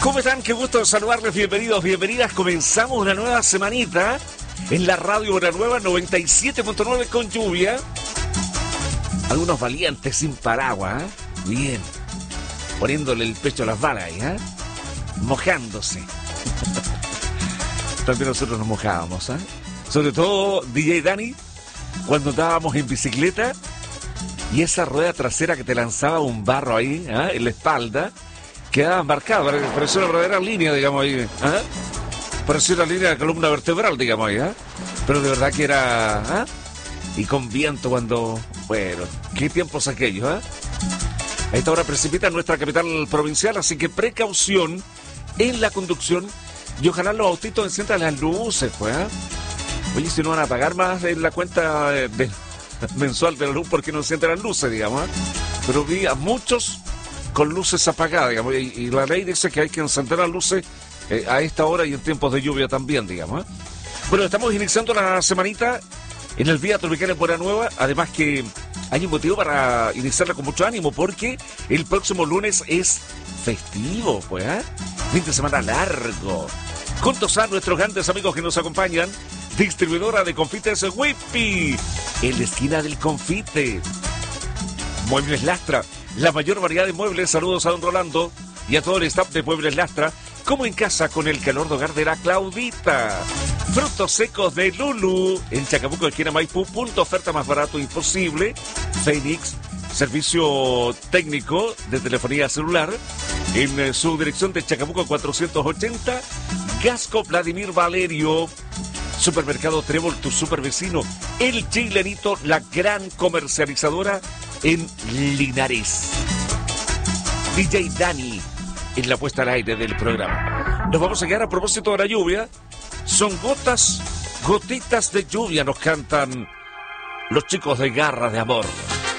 ¿Cómo están? Qué gusto saludarles, bienvenidos, bienvenidas. Comenzamos una nueva semanita en la radio Hora Nueva 97.9 con lluvia. Algunos valientes sin paraguas, ¿eh? Bien. Poniéndole el pecho a las balas ahí, ¿eh? Mojándose. También nosotros nos mojábamos, ¿eh? Sobre todo DJ Dani, cuando andábamos en bicicleta y esa rueda trasera que te lanzaba un barro ahí, ¿eh? En la espalda, quedaba marcado, parecía una verdadera línea, digamos ahí, ¿eh? Parecía una línea de la columna vertebral, digamos ahí, ¿eh? Pero de verdad que era, ¿eh? Y con viento cuando, bueno, qué tiempos aquellos, ¿eh? A esta hora precipita en nuestra capital provincial, así que precaución en la conducción y ojalá los autitos enciendan las luces, pues, ¿eh? Oye, si no van a pagar más en la cuenta mensual de la luz porque no encienden las luces, digamos, ¿eh? Pero vi a muchos con luces apagadas, digamos, y la ley dice que hay que encender las luces a esta hora y en tiempos de lluvia también, digamos, ¿eh? Bueno, estamos iniciando la semanita en el Vía Tropical en Hora Nueva, además que hay un motivo para iniciarla con mucho ánimo, porque el próximo lunes es festivo, pues, ¿eh? Fin de semana largo. Juntos a nuestros grandes amigos que nos acompañan, distribuidora de confites Whippy, en la esquina del confite. Muebles Lastra, la mayor variedad de muebles. Saludos a don Rolando y a todo el staff de Muebles Lastra, como en casa con el calor de hogar de la Claudita. Frutos secos de Lulu, en Chacabuco, esquina Maipú, punto oferta más barato imposible. Fénix, servicio técnico de telefonía celular, en su dirección de Chacabuco 480. Gasco Vladimir Valerio. Supermercado Trébol, tu supervecino. El Chilenito, la gran comercializadora en Linares. DJ Dani en la puesta al aire del programa. Nos vamos a quedar a propósito de la lluvia. Son gotas, gotitas de lluvia, nos cantan los chicos de Garra de Amor.